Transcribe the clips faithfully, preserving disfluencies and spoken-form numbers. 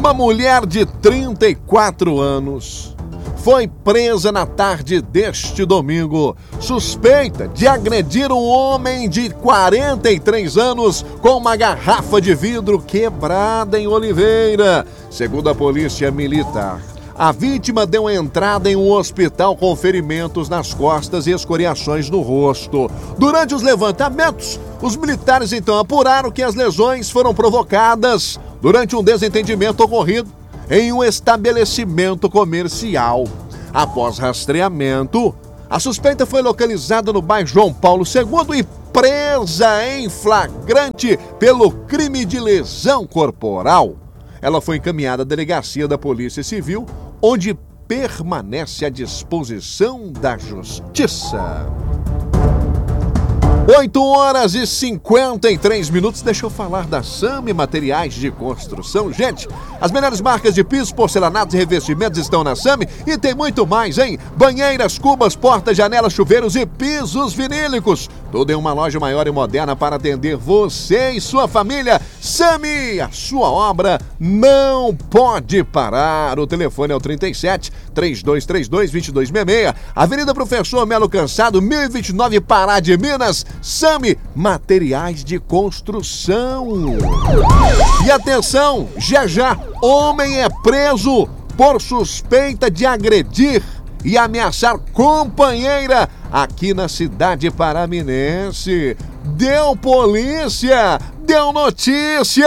Uma mulher de trinta e quatro anos foi presa na tarde deste domingo, suspeita de agredir um homem de quarenta e três anos com uma garrafa de vidro quebrada em Oliveira. Segundo a polícia militar, a vítima deu entrada em um hospital com ferimentos nas costas e escoriações no rosto. Durante os levantamentos, os militares então apuraram que as lesões foram provocadas durante um desentendimento ocorrido em um estabelecimento comercial. Após rastreamento, a suspeita foi localizada no bairro João Paulo segundo e presa em flagrante pelo crime de lesão corporal. Ela foi encaminhada à delegacia da Polícia Civil, onde permanece à disposição da Justiça. oito horas e cinquenta e três minutos. Deixa eu falar da Sami Materiais de Construção. Gente, as melhores marcas de pisos, porcelanatos e revestimentos estão na Sami e tem muito mais, hein? Banheiras, cubas, portas, janelas, chuveiros e pisos vinílicos. Tudo em uma loja maior e moderna para atender você e sua família. Sami, a sua obra não pode parar. O telefone é o trinta e sete, três dois três dois, dois dois seis seis. Avenida Professor Melo Cansado, mil e vinte e nove, Pará de Minas. Sami Materiais de Construção. E atenção, já já, homem é preso por suspeita de agredir e ameaçar companheira aqui na cidade paraminense. Deu polícia, deu notícia.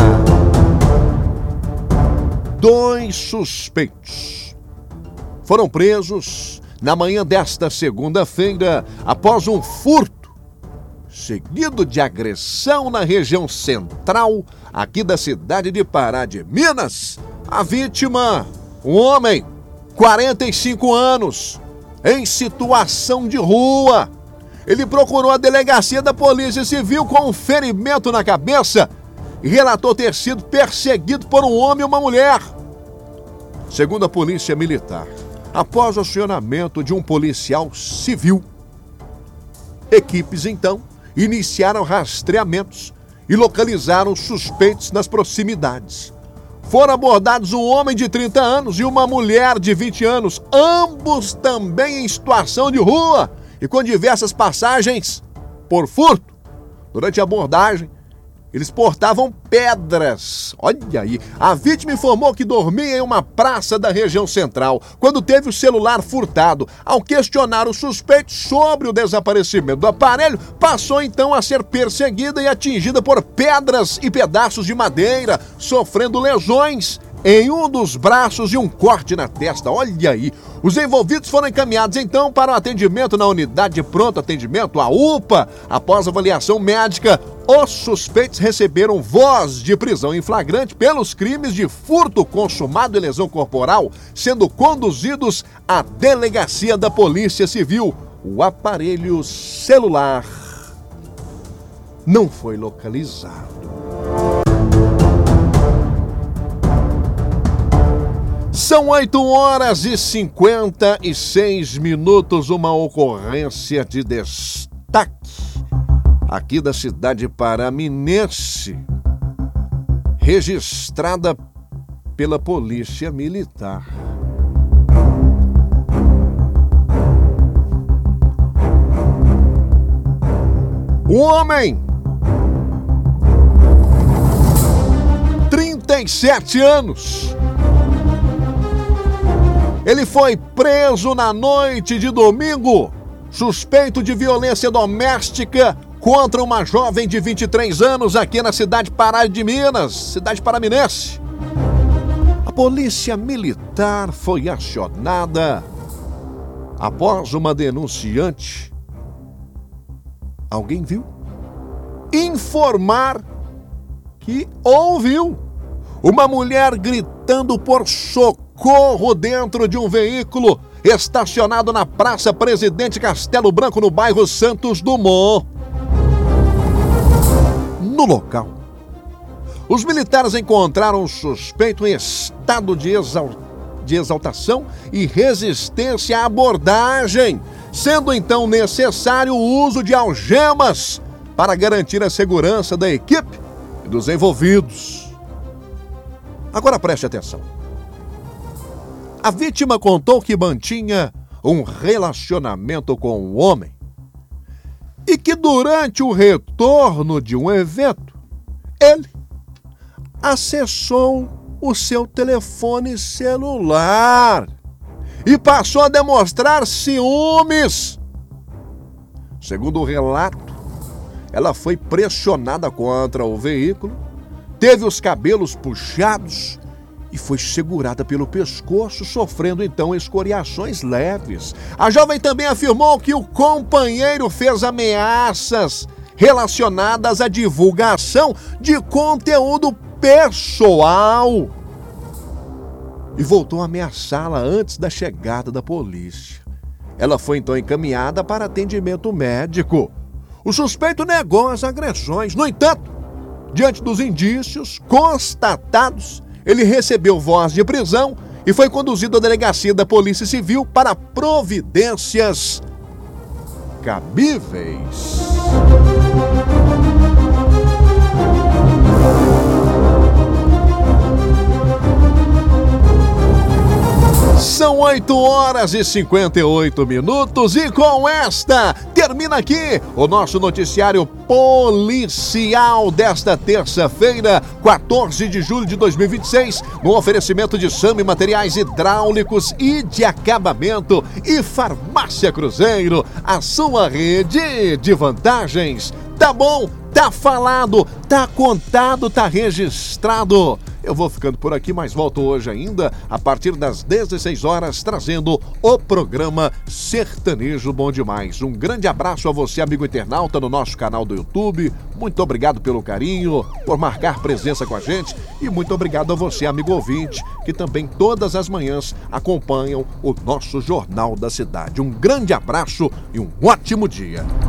Dois suspeitos foram presos na manhã desta segunda-feira após um furto seguido de agressão na região central aqui da cidade de Pará de Minas. A vítima, um homem, quarenta e cinco anos, em situação de rua. Ele procurou a delegacia da Polícia Civil com um ferimento na cabeça e relatou ter sido perseguido por um homem e uma mulher. Segundo a Polícia Militar, após o acionamento de um policial civil, equipes então iniciaram rastreamentos e localizaram suspeitos nas proximidades. Foram abordados um homem de trinta anos e uma mulher de vinte anos, ambos também em situação de rua e com diversas passagens por furto. Durante a abordagem, eles portavam pedras. Olha aí, a vítima informou que dormia em uma praça da região central, quando teve o celular furtado. Ao questionar o suspeito sobre o desaparecimento do aparelho, passou então a ser perseguida e atingida por pedras e pedaços de madeira, sofrendo lesões em um dos braços e um corte na testa. Olha aí, os envolvidos foram encaminhados então para o atendimento na unidade de pronto atendimento, a U P A. Após avaliação médica, os suspeitos receberam voz de prisão em flagrante pelos crimes de furto consumado e lesão corporal, sendo conduzidos à delegacia da Polícia Civil. O aparelho celular não foi localizado. São oito horas e cinquenta e seis minutos, uma ocorrência de destaque aqui da cidade paraminense, registrada pela Polícia Militar. Um homem, trinta e sete anos, ele foi preso na noite de domingo, suspeito de violência doméstica contra uma jovem de vinte e três anos aqui na cidade Pará de Minas, cidade paraminense. A polícia militar foi acionada após uma denunciante, alguém viu, informar que ouviu uma mulher gritando por socorro dentro de um veículo estacionado na Praça Presidente Castelo Branco, no bairro Santos Dumont. No local, os militares encontraram o suspeito em estado de, exal... de exaltação e resistência à abordagem, sendo então necessário o uso de algemas para garantir a segurança da equipe e dos envolvidos. Agora preste atenção. A vítima contou que mantinha um relacionamento com um homem e que durante o retorno de um evento, ele acessou o seu telefone celular e passou a demonstrar ciúmes. Segundo o relato, ela foi pressionada contra o veículo, teve os cabelos puxados e foi segurada pelo pescoço, sofrendo então escoriações leves. A jovem também afirmou que o companheiro fez ameaças relacionadas à divulgação de conteúdo pessoal e voltou a ameaçá-la antes da chegada da polícia. Ela foi então encaminhada para atendimento médico. O suspeito negou as agressões. No entanto, diante dos indícios constatados, ele recebeu voz de prisão e foi conduzido à delegacia da Polícia Civil para providências cabíveis. São oito horas e cinquenta e oito minutos e com esta termina aqui o nosso noticiário policial desta terça-feira, quatorze de julho de dois mil e vinte e seis, no oferecimento de Sami Materiais Hidráulicos e de Acabamento e Farmácia Cruzeiro, a sua rede de vantagens. Tá bom, tá falado, tá contado, tá registrado. Eu vou ficando por aqui, mas volto hoje ainda, a partir das dezesseis horas, trazendo o programa Sertanejo Bom Demais. Um grande abraço a você, amigo internauta, no nosso canal do YouTube. Muito obrigado pelo carinho, por marcar presença com a gente. E muito obrigado a você, amigo ouvinte, que também todas as manhãs acompanham o nosso Jornal da Cidade. Um grande abraço e um ótimo dia.